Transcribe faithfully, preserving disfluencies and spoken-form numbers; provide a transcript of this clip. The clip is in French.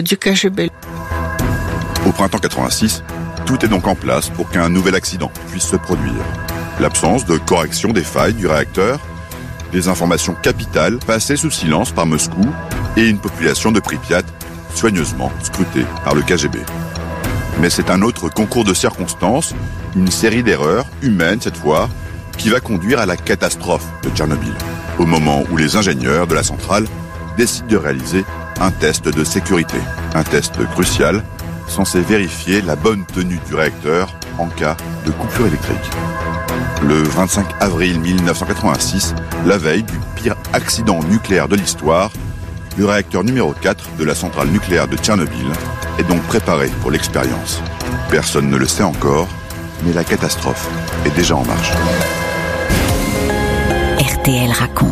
du K G B. Au printemps quatre-vingt-six, tout est donc en place pour qu'un nouvel accident puisse se produire. L'absence de correction des failles du réacteur, des informations capitales passées sous silence par Moscou et une population de Pripyat soigneusement scrutée par le K G B. Mais c'est un autre concours de circonstances, une série d'erreurs, humaines cette fois, qui va conduire à la catastrophe de Tchernobyl, au moment où les ingénieurs de la centrale décident de réaliser un test de sécurité. Un test crucial, censé vérifier la bonne tenue du réacteur en cas de coupure électrique. Le vingt-cinq avril mille neuf cent quatre-vingt-six, la veille du pire accident nucléaire de l'histoire, le réacteur numéro quatre de la centrale nucléaire de Tchernobyl est donc préparé pour l'expérience. Personne ne le sait encore, mais la catastrophe est déjà en marche. R T L raconte.